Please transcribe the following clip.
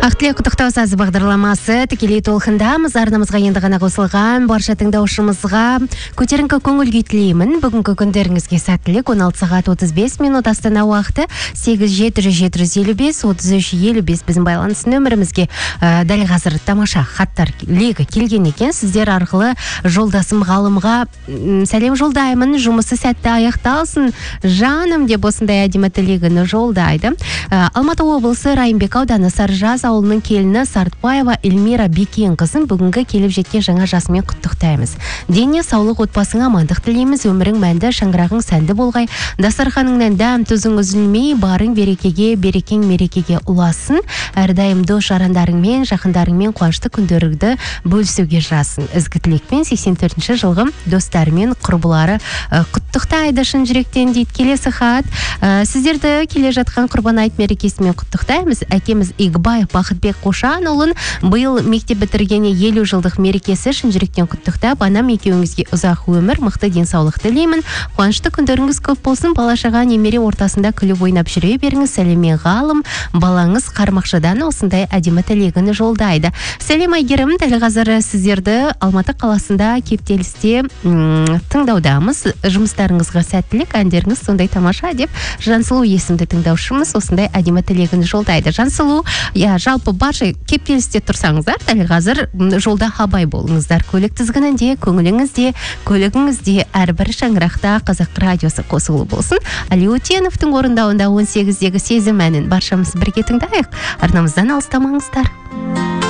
Ақтілек құттықтау сазы бағдарламасы тікелей толқындамыз. Арнамызға енді ғана қосылған барша тыңдаушымызға көтеріңкі көңіл күй тілеймін. Бүгінгі күндеріңізге сәттілік. 16 сағат 35 минут Астана уақыты 8-7-755-33-55 біздің байланыс нөмірімізге дәл қазір тамаша хаттар легі келген екен. Сіздер арқылы жолдасым ғалымға сәлем жолдаймын, жұмысы сәтті аяқталсын жаным деп осындай әдемі тілегін жолдайды. Алматы облысы Райымбек ауданы Саржаз ауылының келіні Сартбаева Эльмира Бекен қызын бүгінгі келіп жеткен жаңа жасымен құттықтаймыз. Дене саулық, отбасыңа амандық тілейміз. Өмірің мәнді, шаңырағың сәнді болғай. Дастарханыңнан дәм тұзың үзілмей, барың берекеге, берекең мерекеге ұласын. Әрдайым дос жарандарыңмен, жақындарыңмен қуанышты күндеріңді бөлісуге жасын. Ізгі тілекпен 84-ші жылғы достарымен құрбылары құттықтайды шын жүректен дейді. Келесі хат. Сіздерді келе жатқан құрбан айт мерекесімен құттықтаймыз. Әкеміз Игбаев Бақытбек Қошанұлын биыл мектеп бітіргені 50 жылдық мерекесі шын жүректен құттықтап, анам екеуіңізге ұзақ өмір, мықты денсаулық тілеймін. Қуанышты күндеріңіз көп болсын. Бала-шаға немере ортасында күліп ойнап жүре беріңіз. Сәлеммен ғалым, балаңыз Қармақшыдан осындай әдемі тілегін жолдайды. Сәлем Айгерім, дәл қазір сіздерді Алматы қаласында кептелісте тыңдаудамыз. Жұмыстарыңызға сәттілік, әндеріңіз сондай тамаша деп Жансұлу есімді тыңдаушымыз осындай әдемі тілегін жолдайды. Жансұлу, жалпы барша кептелісте тұрсаңыздар, дәл қазір жолда абай болыңыздар. Көлік тізгінінде, көңіліңізде, көлігіңізде әрбір шаңырақта Қазақ радиосы қосылу болсын. Али Өтеновтың орындауында 18-дегі сезім әнін баршамыз бірге тыңдайық. Арнамыздан алыстамаңыздар.